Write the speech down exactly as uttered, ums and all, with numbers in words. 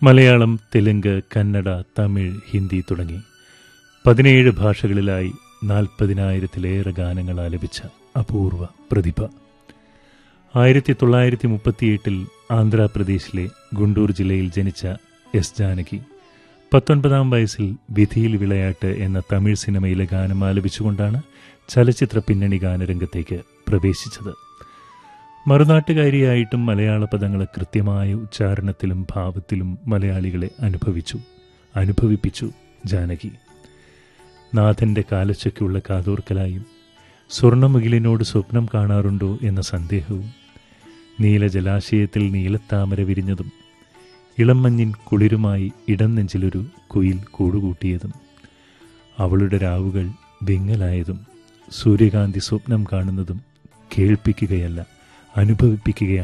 മലയാളം, തെലുങ്ക്, കന്നഡ, തമിഴ്, ഹിന്ദി തുടങ്ങി പതിനേഴ് ഭാഷകളിലായി നാൽപ്പതിനായിരത്തിലേറെ ഗാനങ്ങൾ ആലപിച്ച അപൂർവ പ്രതിഭ. ആയിരത്തി തൊള്ളായിരത്തി മുപ്പത്തിയെട്ടിൽ ആന്ധ്രാപ്രദേശിലെ ഗുണ്ടൂർ ജില്ലയിൽ ജനിച്ച എസ് ജാനകി പത്തൊൻപതാം വയസ്സിൽ വിധിയിൽ വിളയാട്ട് എന്ന തമിഴ് സിനിമയിലെ ഗാനം ആലപിച്ചുകൊണ്ടാണ് ചലച്ചിത്ര പിന്നണി ഗാനരംഗത്തേക്ക് പ്രവേശിച്ചത്. മറുനാട്ടുകാരിയായിട്ടും മലയാള പദങ്ങളെ കൃത്യമായ ഉച്ചാരണത്തിലും ഭാവത്തിലും മലയാളികളെ അനുഭവിച്ചു അനുഭവിപ്പിച്ചു ജാനകി. നാഥന്റെ കാലച്ചയ്ക്കുള്ള കാതോർക്കലായും സ്വർണ്ണമുകിലിനോട് സ്വപ്നം കാണാറുണ്ടോ എന്ന സന്ദേഹവും, നീലജലാശയത്തിൽ നീലത്താമര വിരിഞ്ഞതും ഇളംമഞ്ഞിൻ കുളിരുമായി ഇടം നെഞ്ചിലൊരു കുയിൽ കൂടുകൂട്ടിയതും, അവളുടെ രാവുകൾ വിങ്ങലായതും, സൂര്യകാന്തി സ്വപ്നം കാണുന്നതും കേൾപ്പിക്കുകയല്ല അനുഭവിപ്പിക്കുകയാണ്